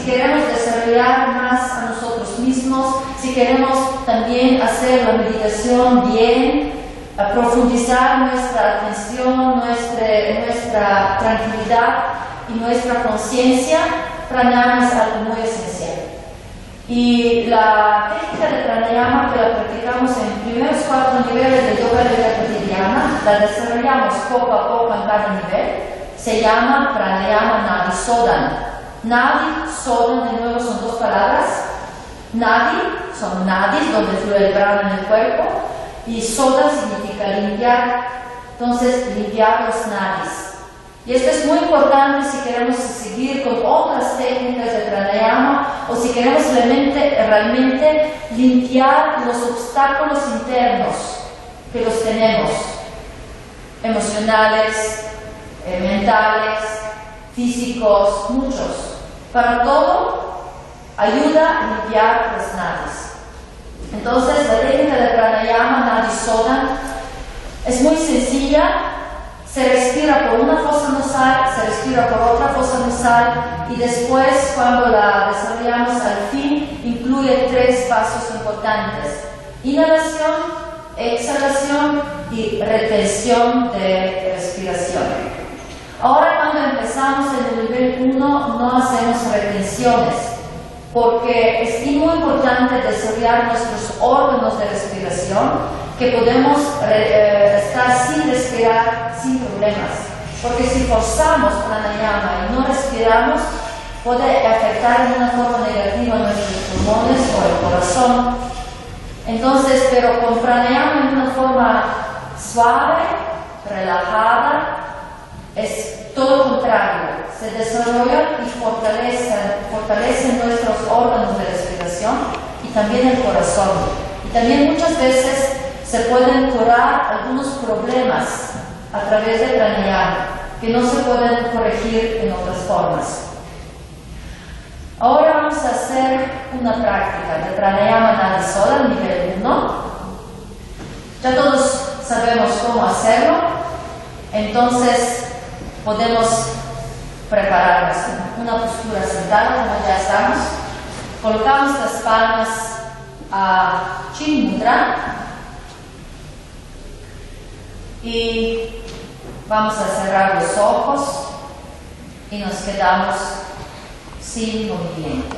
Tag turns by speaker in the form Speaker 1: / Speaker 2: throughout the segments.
Speaker 1: queremos desarrollar más a nosotros mismos, si queremos también hacer la meditación bien, profundizar nuestra atención, nuestra tranquilidad y nuestra conciencia, pranayama es algo muy esencial. Y la técnica de pranayama que la practicamos en primeros 4 niveles de yoga de vida cotidiana, la desarrollamos poco a poco en cada nivel, se llama pranayama nadi sodan. Nadi, sodan, de nuevo son 2 palabras. Nadi, son nadis, donde fluye el prana en el cuerpo, y soda significa limpiar, entonces limpiar los nadis. Y esto es muy importante si queremos seguir con otras técnicas de pranayama o si queremos realmente limpiar los obstáculos internos que los tenemos, emocionales, mentales, físicos, muchos. Para todo, ayuda a limpiar los nadis. Entonces, la técnica de pranayama nadi sodan es muy sencilla. Se respira por una fosa nasal, se respira por otra fosa nasal y después, cuando la desarrollamos al fin, incluye 3 pasos importantes: inhalación, exhalación y retención de respiración. Ahora, cuando empezamos en el nivel 1, no hacemos retenciones, porque es muy importante desarrollar nuestros órganos de respiración, que podemos estar sin respirar sin problemas. Porque si forzamos pranayama y no respiramos, puede afectar de una forma negativa nuestros pulmones o el corazón. Entonces, pero con pranayama en una forma suave, relajada, es todo lo contrario. Se desarrollan y fortalecen nuestros órganos de respiración y también el corazón. Y también muchas veces se pueden curar algunos problemas a través de pranayama que no se pueden corregir en otras formas. Ahora vamos a hacer una práctica de pranayama nadi sodan, nivel 1. Ya todos sabemos cómo hacerlo, entonces podemos prepararnos en una postura sentada, como ya estamos. Colocamos las palmas a Chin Mudra y vamos a cerrar los ojos y nos quedamos sin movimientos.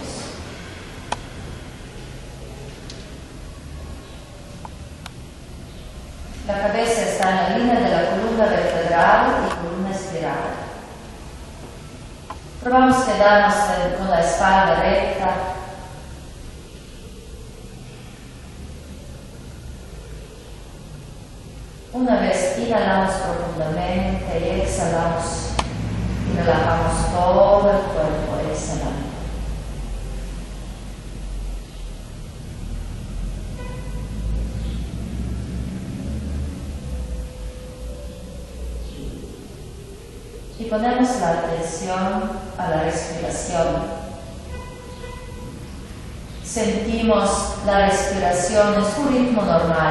Speaker 1: La cabeza está en la línea de la columna vertebral y columna espiral. Probamos quedarnos con la espalda recta. Una vez inhalamos profundamente y exhalamos y relajamos todo el cuerpo exhalando. Y ponemos la atención a la respiración. Sentimos la respiración en su ritmo normal.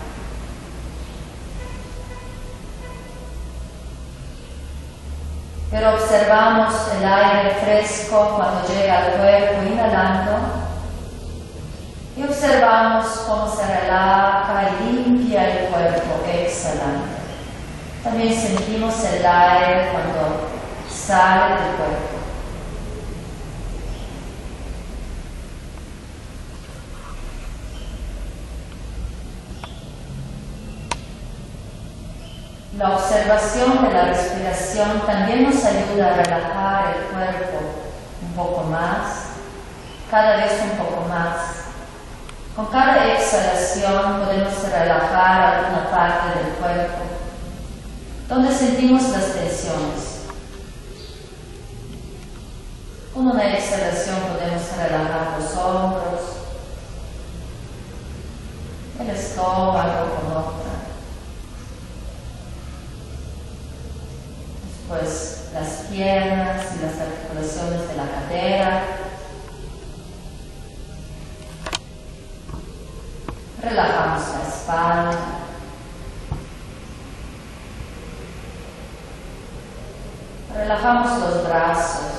Speaker 1: Pero observamos el aire fresco cuando llega al cuerpo inhalando y observamos cómo se relaja y limpia el cuerpo exhalando. También sentimos el aire cuando sale del cuerpo. La observación de la respiración también nos ayuda a relajar el cuerpo un poco más, cada vez un poco más. Con cada exhalación podemos relajar alguna parte del cuerpo, donde sentimos las tensiones. Con una exhalación podemos relajar los hombros, el estómago con otra. Después las piernas y las articulaciones de la cadera. Relajamos la espalda. Relajamos los brazos.